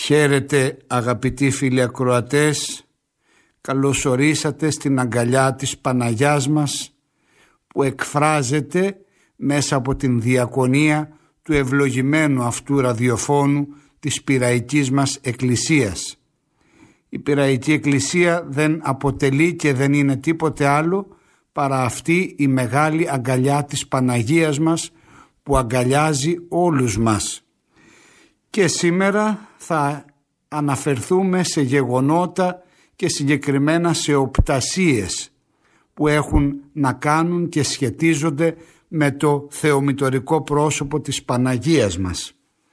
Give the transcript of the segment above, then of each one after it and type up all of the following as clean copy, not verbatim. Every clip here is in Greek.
Χαίρετε αγαπητοί φίλοι ακροατές, καλώς ορίσατε στην αγκαλιά της Παναγιάς μας που εκφράζεται μέσα από την διακονία του ευλογημένου αυτού ραδιοφώνου της Πειραϊκής μας Εκκλησίας. Η Πειραϊκή Εκκλησία δεν αποτελεί και δεν είναι τίποτε άλλο παρά αυτή η μεγάλη αγκαλιά της Παναγίας μας που αγκαλιάζει όλους μας. Και σήμερα θα αναφερθούμε σε γεγονότα και συγκεκριμένα σε οπτασίες που έχουν να κάνουν και σχετίζονται με το θεομητορικό πρόσωπο της Παναγίας μας.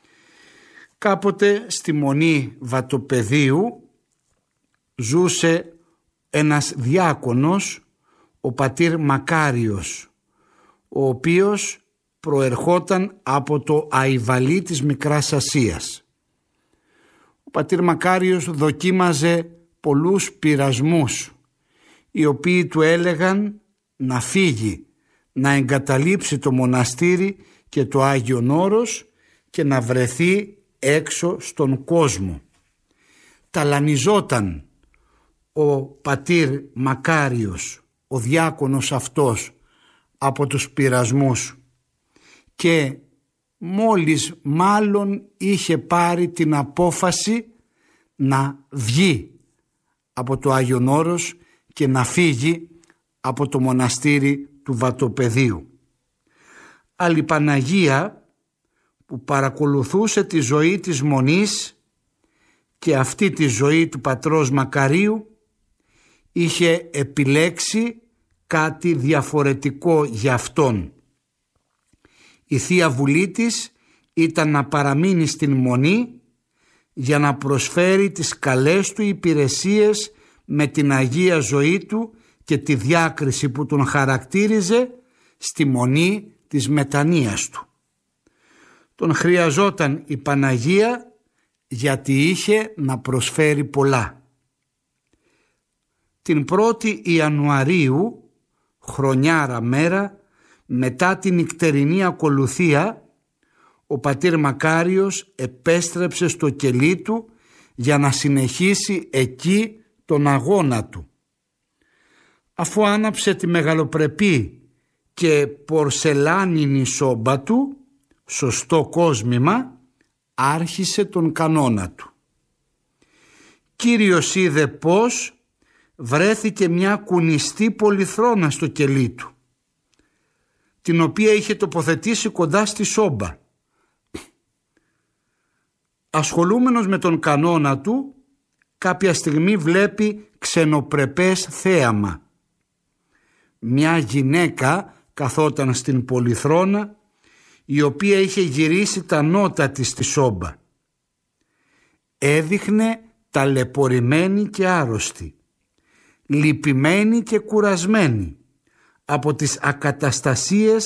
Κάποτε στη Μονή Βατοπεδίου ζούσε ένας διάκονος, ο πατήρ Μακάριος, ο οποίος προερχόταν από το Αϊβαλί της Μικράς Ασίας. Ο πατήρ Μακάριος δοκίμαζε πολλούς πειρασμούς, οι οποίοι του έλεγαν να φύγει, να εγκαταλείψει το μοναστήρι και το Άγιον Όρος και να βρεθεί έξω στον κόσμο. Ταλανιζόταν ο πατήρ Μακάριος, ο διάκονος αυτός, από τους πειρασμούς και μόλις μάλλον είχε πάρει την απόφαση να βγει από το Άγιον Όρος και να φύγει από το μοναστήρι του Βατοπεδίου. Αλλά η Παναγία που παρακολουθούσε τη ζωή της Μονής και αυτή τη ζωή του πατρός Μακαρίου είχε επιλέξει κάτι διαφορετικό για αυτόν. Η Θεία Βουλή της ήταν να παραμείνει στην Μονή για να προσφέρει τις καλές του υπηρεσίες με την Αγία ζωή του και τη διάκριση που τον χαρακτήριζε στη Μονή της μετανοίας του. Τον χρειαζόταν η Παναγία γιατί είχε να προσφέρει πολλά. Την 1η Ιανουαρίου, χρονιάρα μέρα, μετά την νυχτερινή ακολουθία, ο πατήρ Μακάριος επέστρεψε στο κελί του για να συνεχίσει εκεί τον αγώνα του. Αφού άναψε τη μεγαλοπρεπή και πορσελάνινη σόμπα του, σωστό κόσμημα, άρχισε τον κανόνα του. Κύριος είδε πως βρέθηκε μια κουνιστή πολυθρόνα στο κελί του, την οποία είχε τοποθετήσει κοντά στη σόμπα. Ασχολούμενος με τον κανόνα του, κάποια στιγμή βλέπει ξενοπρεπές θέαμα. Μια γυναίκα καθόταν στην πολυθρόνα, η οποία είχε γυρίσει τα νότα της στη σόμπα. Έδειχνε ταλαιπωρημένη και άρρωστη, λυπημένη και κουρασμένη από τις ακαταστασίες